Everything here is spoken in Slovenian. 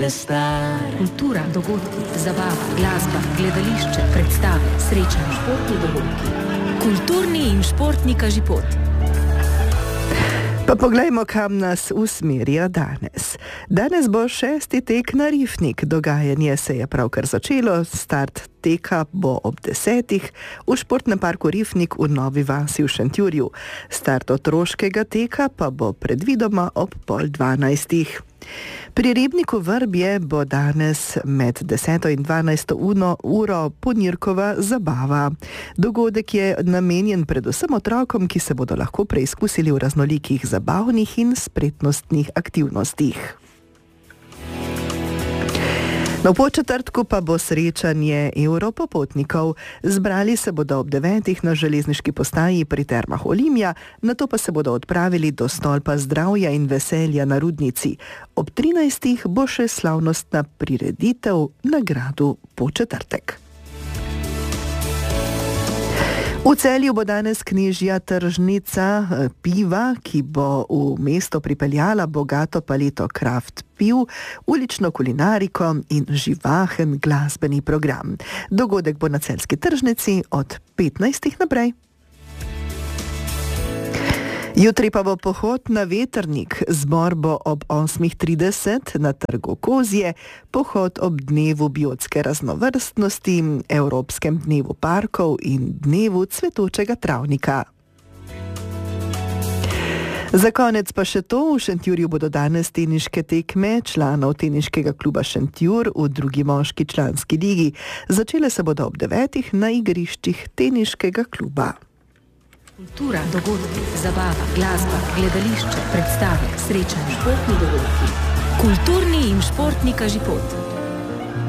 Kultura, dogodki, zabava, glasba, gledališče, predstave, srečanja, športni dogodki. Kulturni in športni kažipot. Pa poglejmo, kam nas usmerijo danes. Danes bo 6. tek na Rifnik. Dogajanje se je pravkar začelo, start teka bo ob 10. v športnem parku Rifnik v Novi vasi v Šentjurju. Start otroškega teka pa bo predvidoma ob 11:30. Pri ribniku Vrbje bo danes med 10. in 12. uro ponirkova zabava. Dogodek je namenjen predvsem otrokom, ki se bodo lahko preizkusili v raznolikih zabavnih in spretnostnih aktivnostih. No, po četrtku pa bo srečanje evropopotnikov. Zbrali se bodo ob 9. na železniški postaji pri Termah Olimja, nato pa se bodo odpravili do stolpa zdravja in veselja na Rudnici. Ob 13. bo še slavnostna prireditev na gradu Podčetrtek. V Celju bo danes knežja tržnica piva, ki bo v mesto pripeljala bogato paleto kraft piv, ulično kulinariko in živahen glasbeni program. Dogodek bo na celjski tržnici od 15. naprej. Jutri pa bo pohod na Vetrnik. Zbor bo ob 8:30 na trgu Kozje, pohod ob dnevu biotske raznovrstnosti, Evropskem dnevu parkov in dnevu cvetočega travnika. Za konec pa še to, v Šentjurju bodo danes teniške tekme članov teniškega kluba Šentjur v drugi moški članski ligi. Začele se bodo ob 9. na igriščih teniškega kluba. Kultura, dogodki, zabava, glasba, gledališče, predstave, srečanja, športni dogodki. Kulturni in športni kažipot.